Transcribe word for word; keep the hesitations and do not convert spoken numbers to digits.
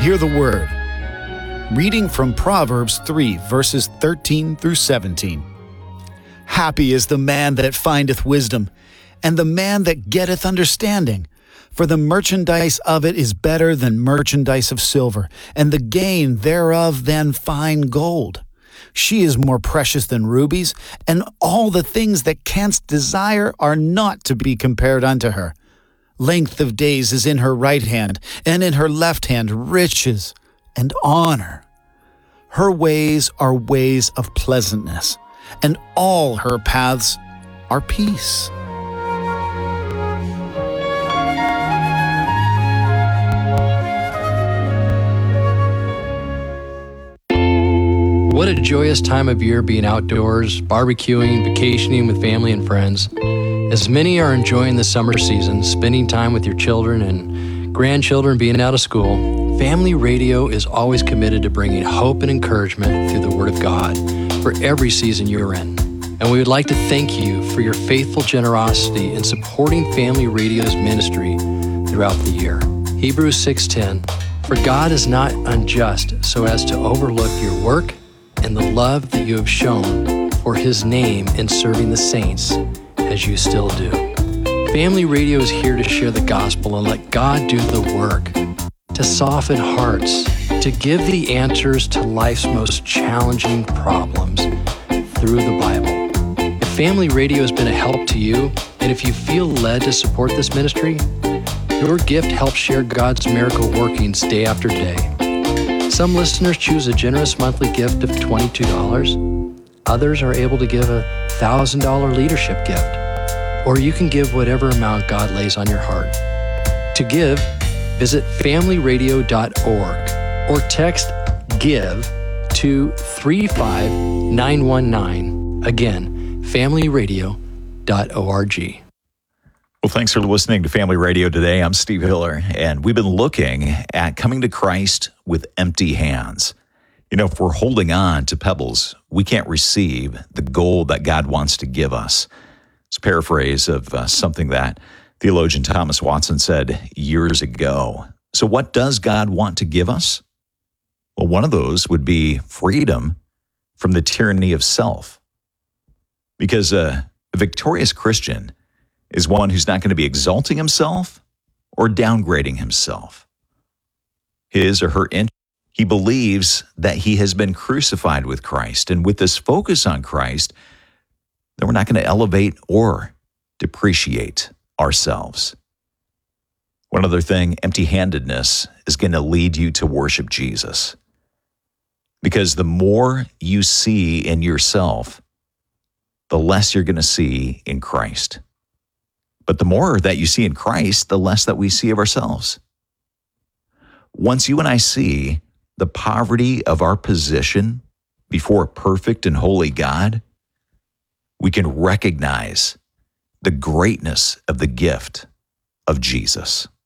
Hear the word. Reading from Proverbs three, verses thirteen through seventeen. Happy is the man that findeth wisdom, and the man that getteth understanding. For the merchandise of it is better than merchandise of silver, and the gain thereof than fine gold. She is more precious than rubies, and all the things that canst desire are not to be compared unto her. Length of days is in her right hand, and in her left hand riches and honor. Her ways are ways of pleasantness, and all her paths are peace. What a joyous time of year being outdoors, barbecuing, vacationing with family and friends. As many are enjoying the summer season, spending time with your children and grandchildren being out of school, Family Radio is always committed to bringing hope and encouragement through the Word of God for every season you're in. And we would like to thank you for your faithful generosity in supporting Family Radio's ministry throughout the year. Hebrews six ten, for God is not unjust so as to overlook your work and the love that you have shown for His name in serving the saints as you still do. Family Radio is here to share the gospel and let God do the work, to soften hearts, to give the answers to life's most challenging problems through the Bible. If Family Radio has been a help to you, and if you feel led to support this ministry, your gift helps share God's miracle workings day after day. Some listeners choose a generous monthly gift of twenty-two dollars. Others are able to give a one thousand dollars leadership gift. Or you can give whatever amount God lays on your heart. To give, visit family radio dot org or text GIVE to three five nine one nine. Again, family radio dot org. Well, thanks for listening to Family Radio today. I'm Steve Hiller, and we've been looking at coming to Christ with empty hands. You know, if we're holding on to pebbles, we can't receive the gold that God wants to give us. It's a paraphrase of uh, something that theologian Thomas Watson said years ago. So what does God want to give us? Well, one of those would be freedom from the tyranny of self. Because uh, a victorious Christian is one who's not going to be exalting himself or downgrading himself. His or her interest, he believes that he has been crucified with Christ, and with this focus on Christ, then we're not going to elevate or depreciate ourselves. One other thing, empty-handedness is going to lead you to worship Jesus. Because the more you see in yourself, the less you're going to see in Christ. But the more that you see in Christ, the less that we see of ourselves. Once you and I see the poverty of our position before a perfect and holy God, we can recognize the greatness of the gift of Jesus.